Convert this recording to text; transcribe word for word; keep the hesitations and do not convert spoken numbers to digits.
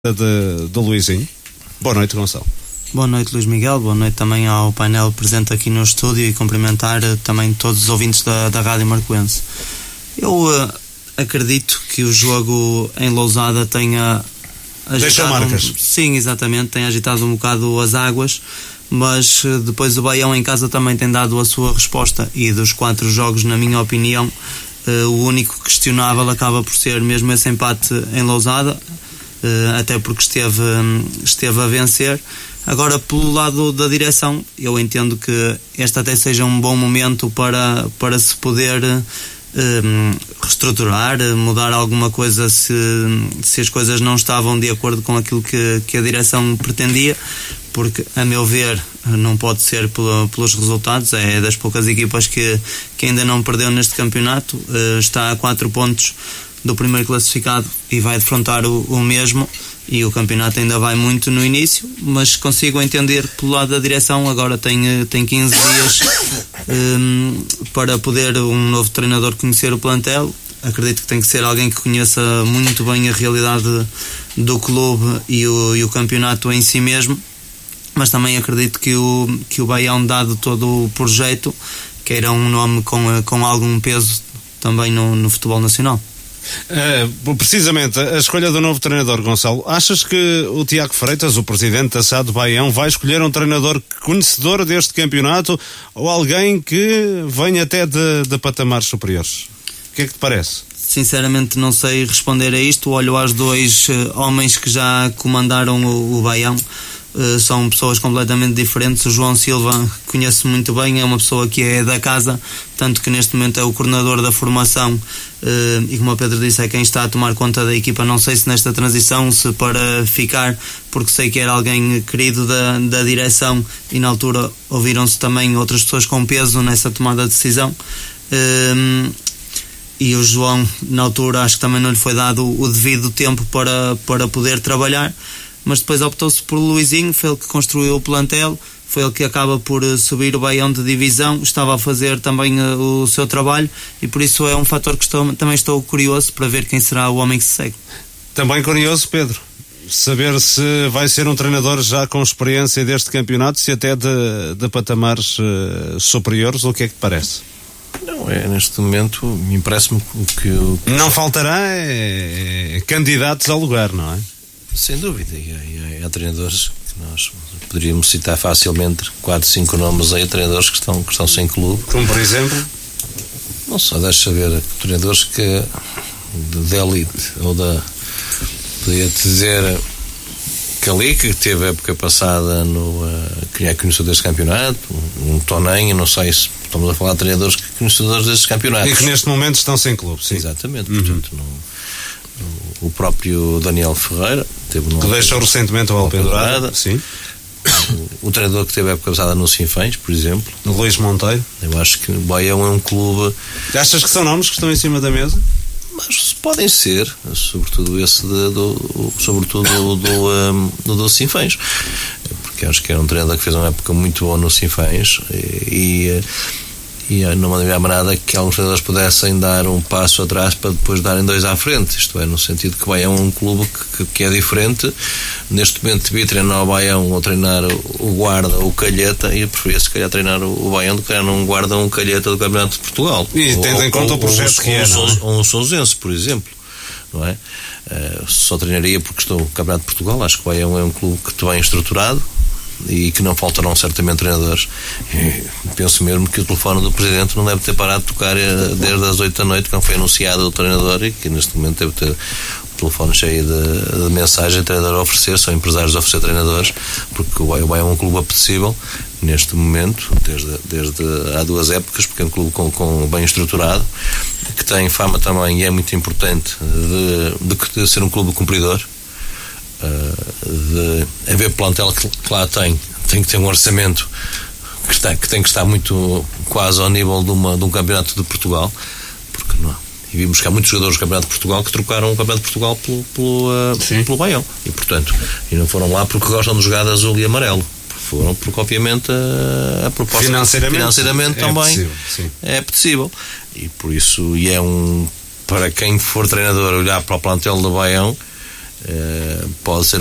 de, de Luizinho. Boa noite, Gonçalo. Boa noite, Luís Miguel. Boa noite também ao painel presente aqui no estúdio e cumprimentar também todos os ouvintes da, da Rádio Marcoense. Eu uh, acredito que o jogo em Lousada tenha Deixa marcas. Um, sim, exatamente, tem agitado um bocado as águas, mas uh, depois o Baião em casa também tem dado a sua resposta, e dos quatro jogos, na minha opinião, uh, o único questionável acaba por ser mesmo esse empate em Lousada, uh, até porque esteve, um, esteve a vencer. Agora, pelo lado da direção, eu entendo que este até seja um bom momento para, para se poder um, reestruturar, mudar alguma coisa se, se as coisas não estavam de acordo com aquilo que, que a direção pretendia, porque, a meu ver, não pode ser pelo, pelos resultados. É das poucas equipas que, que ainda não perdeu neste campeonato, uh, está a quatro pontos do primeiro classificado e vai defrontar o, o mesmo, e o campeonato ainda vai muito no início, mas consigo entender pelo lado da direção. Agora tem, tem quinze dias um, para poder um novo treinador conhecer o plantel. Acredito que tem que ser alguém que conheça muito bem a realidade do clube e o, e o campeonato em si mesmo, mas também acredito que o, que o Baião, dado todo o projeto, queira um nome com, com algum peso também no, no futebol nacional. Uh, precisamente a escolha do novo treinador, Gonçalo, achas que o Tiago Freitas, o presidente da S A D Baião, vai escolher um treinador conhecedor deste campeonato ou alguém que venha até de, de patamares superiores? O que é que te parece? Sinceramente não sei responder a isto. Olho aos dois uh, homens que já comandaram o, o Baião. Uh, são pessoas completamente diferentes. O João Silva conheço muito bem, é uma pessoa que é da casa, tanto que neste momento é o coordenador da formação, uh, e como o Pedro disse, é quem está a tomar conta da equipa. Não sei se nesta transição, se para ficar, porque sei que era alguém querido da, da direção, e na altura ouviram-se também outras pessoas com peso nessa tomada de decisão. Uh, e o João, na altura, acho que também não lhe foi dado o devido tempo para, para poder trabalhar, mas depois optou-se por Luizinho. Foi ele que construiu o plantel, foi ele que acaba por subir o Baião de divisão, estava a fazer também uh, o seu trabalho, e por isso é um fator que estou, também estou curioso para ver quem será o homem que se segue. Também curioso, Pedro, saber se vai ser um treinador já com experiência deste campeonato, se até de, de patamares uh, superiores, ou o que é que te parece? Não, é, neste momento me parece-me que o que... Não faltará é, é, candidatos ao lugar, não é? Sem dúvida, e, e há treinadores que nós poderíamos citar facilmente, quatro, cinco nomes aí, treinadores que estão, que estão sem clube. Como por exemplo? Não só, deixa ver, treinadores que de elite, ou da, podia-te dizer, Cali, que teve a época passada no, uh, que é conhecedor deste campeonato, um Tonenho, não sei se estamos a falar de treinadores que conhecedores destes campeonatos. E que neste momento estão sem clube, sim. Exatamente, uhum. Portanto, no, o próprio Daniel Ferreira teve no que deixou recentemente o Alpendurada, sim. O, o treinador que teve a época passada no Sinfãs, por exemplo, o Luís Monteiro. Eu acho que o Baião é um clube. Achas que são nomes que estão em cima da mesa? Mas podem ser, sobretudo esse de, do, sobretudo do, do, um, do, do Sinfãs, porque acho que era um treinador que fez uma época muito boa no Sinfãs, e, e, e não me havia nada que alguns treinadores pudessem dar um passo atrás para depois darem dois à frente. Isto é, no sentido que o Baião é um clube que, que é diferente. Neste momento devia treinar o Baião ou treinar o Guarda ou o Calheta, e eu preferia se calhar treinar o Baião do que treinar um Guarda ou um Calheta do Campeonato de Portugal. E tendo em conta o projeto ou, que é, ou, ou um Sousense, por exemplo, não é? Uh, só treinaria porque estou no Campeonato de Portugal. Acho que o Baião é um clube que está bem estruturado e que não faltarão certamente treinadores. E penso mesmo que o telefone do Presidente não deve ter parado de tocar desde as oito da noite, quando foi anunciado o treinador, e que neste momento deve ter o telefone cheio de, de mensagens, treinador a oferecer, são empresários a oferecer treinadores, porque o Baião é um clube apetecível neste momento, desde, desde há duas épocas, porque é um clube com, com bem estruturado, que tem fama também, e é muito importante, de, de, de ser um clube cumpridor. Uh, de haver plantel que, que lá tem, tem que ter um orçamento que, está, que tem que estar muito quase ao nível de, uma, de um campeonato de Portugal, porque não, e vimos que há muitos jogadores do campeonato de Portugal que trocaram o campeonato de Portugal pelo, pelo, uh, pelo Baião, e portanto, e não foram lá porque gostam de jogar de azul e amarelo, foram porque obviamente a, a proposta financeiramente, financeiramente é também apetecível, sim. É apetecível, e por isso, e é um, para quem for treinador olhar para o plantel do Baião, uh, pode ser